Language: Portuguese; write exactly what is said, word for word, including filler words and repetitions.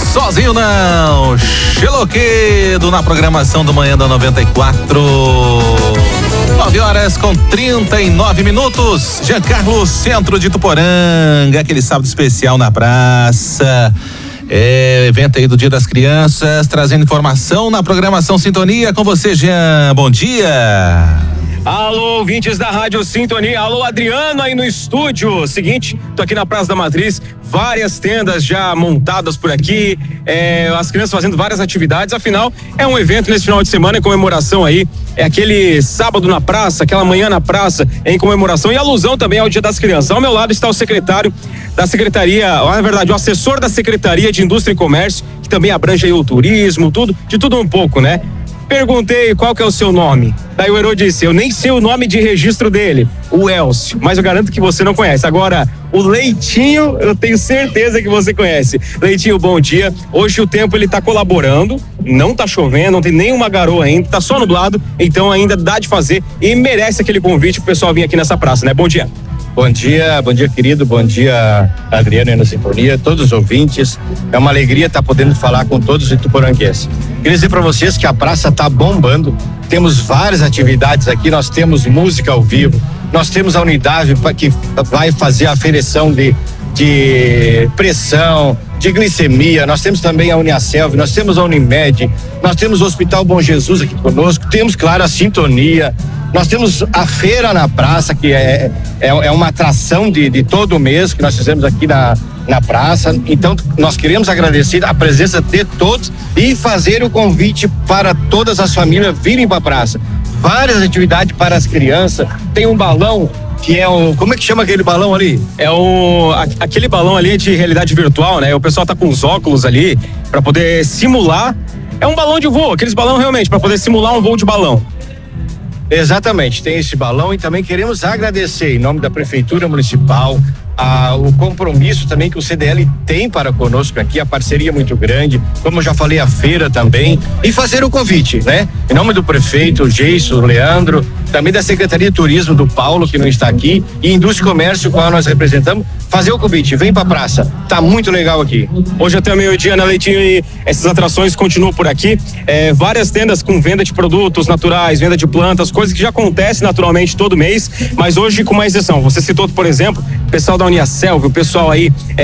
Sozinho não, Xeloquedo na programação do Manhã da noventa e quatro. nove horas com trinta e nove minutos. Giancarlo, centro de Tuporanga, aquele sábado especial na praça. É, evento aí do Dia das Crianças, trazendo informação na programação Sintonia com você, Jean. Bom dia. Alô, ouvintes da Rádio Sintonia. Alô, Adriano aí no estúdio. Seguinte, tô aqui na Praça da Matriz, várias tendas já montadas por aqui, é, as crianças fazendo várias atividades. Afinal, é um evento nesse final de semana em comemoração aí. É aquele sábado na praça, aquela manhã na praça em comemoração e alusão também ao Dia das Crianças. Ao meu lado está o secretário da Secretaria, na verdade, o assessor da Secretaria de Indústria e Comércio, que também abrange aí o turismo, tudo, de tudo um pouco, né? Perguntei qual que é o seu nome. Daí o Herô disse, eu nem sei o nome de registro dele, o Elcio, mas eu garanto que você não conhece. Agora, o Leitinho, eu tenho certeza que você conhece. Leitinho, bom dia. Hoje o tempo ele tá colaborando, não tá chovendo, não tem nenhuma garoa ainda, tá só nublado, então ainda dá de fazer e merece aquele convite pro pessoal vir aqui nessa praça, né? Bom dia. Bom dia, bom dia querido, bom dia Adriano aí na Sintonia, todos os ouvintes. É uma alegria estar podendo falar com todos os ituporanguenses. Queria dizer para vocês que a praça está bombando, temos várias atividades aqui, nós temos música ao vivo, nós temos a unidade que vai fazer a aferição de, de pressão, de glicemia, nós temos também a Uniaselv, nós temos a Unimed, nós temos o Hospital Bom Jesus aqui conosco, temos, claro, a Sintonia. Nós temos a feira na praça, que é, é, é uma atração de, de todo mês que nós fizemos aqui na, na praça. Então, nós queremos agradecer a presença de todos e fazer o convite para todas as famílias virem para a praça. Várias atividades para as crianças. Tem um balão que é o... Como é que chama aquele balão ali? É o... Aquele balão ali de realidade virtual, né? O pessoal tá com os óculos ali para poder simular. É um balão de voo, aqueles balão realmente, para poder simular um voo de balão. Exatamente, tem esse balão e também queremos agradecer em nome da Prefeitura Municipal a, o compromisso também que o C D L tem para conosco aqui, a parceria muito grande, como eu já falei, a feira também, e fazer o convite, né? Em nome do prefeito, o Geiso, o Leandro, também da Secretaria de Turismo do Paulo, que não está aqui, e Indústria e Comércio, qual nós representamos, fazer o convite, vem pra praça, tá muito legal aqui. Hoje até meio-dia, né, Leitinho, e essas atrações continuam por aqui, é, várias tendas com venda de produtos naturais, venda de plantas, coisas que já acontecem naturalmente todo mês, mas hoje com uma exceção. Você citou, por exemplo, o pessoal da Uniaselv, o pessoal aí